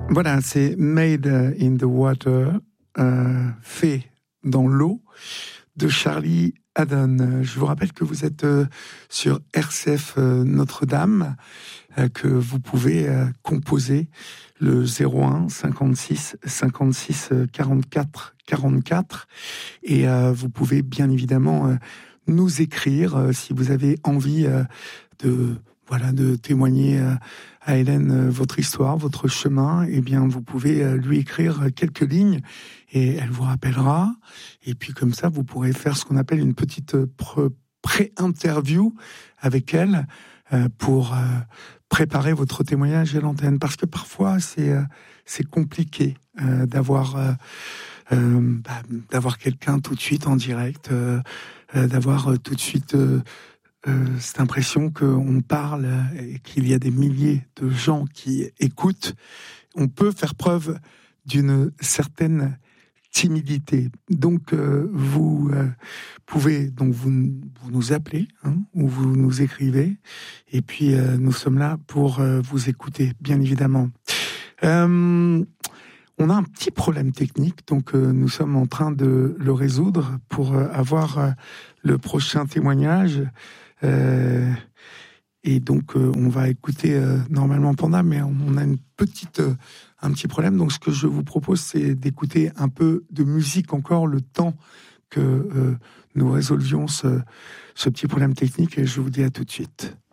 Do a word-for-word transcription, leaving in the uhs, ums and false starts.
Voilà, c'est Made in the Water, euh, fait dans l'eau, de Charlie Haddon. Je vous rappelle que vous êtes euh, sur R C F euh, Notre-Dame, euh, que vous pouvez euh, composer le zéro un cinquante-six cinquante-six quarante-quatre quarante-quatre, et euh, vous pouvez bien évidemment euh, nous écrire euh, si vous avez envie euh, de voilà de témoigner euh, à Hélène euh, votre histoire, votre chemin. Eh bien, vous pouvez euh, lui écrire quelques lignes et elle vous rappellera. Et puis comme ça, vous pourrez faire ce qu'on appelle une petite pré-interview avec elle euh, pour euh, préparer votre témoignage à l'antenne. Parce que parfois, c'est euh, c'est compliqué euh, d'avoir euh, euh, bah, d'avoir quelqu'un tout de suite en direct, euh, euh, d'avoir euh, tout de suite euh, euh, cette impression qu'on parle et qu'il y a des milliers de gens qui écoutent. On peut faire preuve d'une certaine timidité. Donc, euh, vous euh, pouvez donc vous, vous nous appeler hein, ou vous nous écrivez. Et puis, euh, nous sommes là pour euh, vous écouter, bien évidemment. Euh, on a un petit problème technique, donc euh, nous sommes en train de le résoudre pour euh, avoir euh, le prochain témoignage. Euh, et donc, euh, on va écouter euh, normalement Panda, mais on a une petite, euh, un petit problème. Donc, ce que je vous propose, c'est d'écouter un peu de musique encore, le temps que euh, nous résolvions ce, ce petit problème technique. Et je vous dis à tout de suite.